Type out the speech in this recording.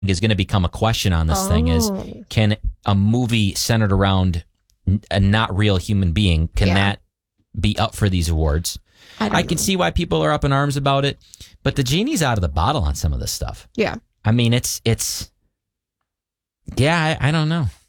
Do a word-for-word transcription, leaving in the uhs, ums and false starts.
is going to become a question on this oh. thing is, can a movie centered around a not real human being, can yeah. that be up for these awards? I, don't I know. can see why people are up in arms about it, but the genie's out of the bottle on some of this stuff. Yeah. I mean, it's, it's, yeah, I, I don't know.